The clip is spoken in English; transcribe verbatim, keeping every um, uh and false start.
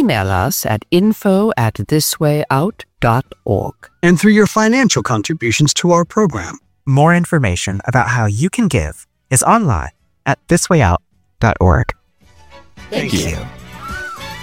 email us at info at thiswayout dot org. And through your financial contributions to our program. More information about how you can give is online at this way out dot org. Thank, Thank you. you.